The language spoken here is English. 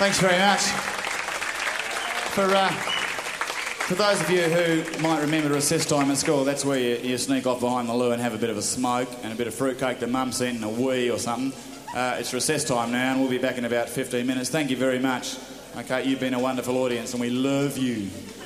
Thanks very much. For those of you who might remember recess time at school, that's where you sneak off behind the loo and have a bit of a smoke and a bit of fruitcake that mum sent and a wee or something. It's recess time now and we'll be back in about 15 minutes. Thank you very much. Okay, you've been a wonderful audience and we love you.